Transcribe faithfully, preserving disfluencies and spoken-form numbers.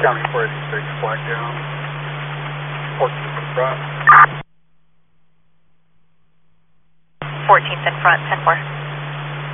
County four eighty-six, flag down. fourteenth in front. fourteenth in front, ten four.